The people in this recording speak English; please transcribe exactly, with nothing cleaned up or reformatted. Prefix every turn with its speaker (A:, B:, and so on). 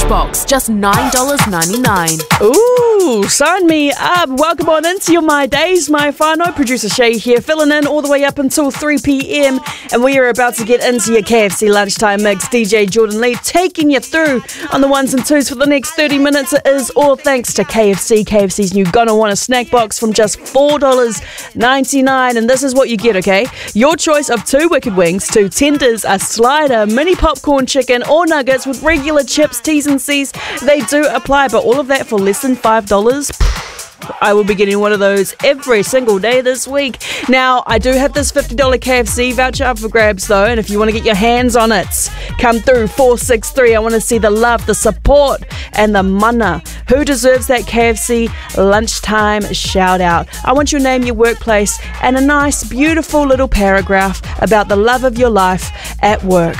A: box, just nine dollars ninety-nine.
B: Ooh, sign me up. Welcome on into your My Days, my whānau. Producer Shay here, filling in all the way up until three p.m. And we are about to get into your K F C lunchtime mix. D J Jordan Lee taking you through on the ones and twos for the next thirty minutes. It is all thanks to K F C. K F C's new Gonna Want a Snack Box from just four dollars ninety-nine. And this is what you get, okay? Your choice of two wicked wings, two tenders, a slider, mini popcorn chicken, or nuggets with regular chips. T's and C's, they do apply, but all of that for less than five dollars. I will be getting one of those every single day this week. Now, I do have this fifty dollars K F C voucher up for grabs though, and if you want to get your hands on it, come through four six three. I want to see the love, the support, and the mana. Who deserves that K F C lunchtime shout out? I want your name, your workplace, and a nice, beautiful little paragraph about the love of your life at work.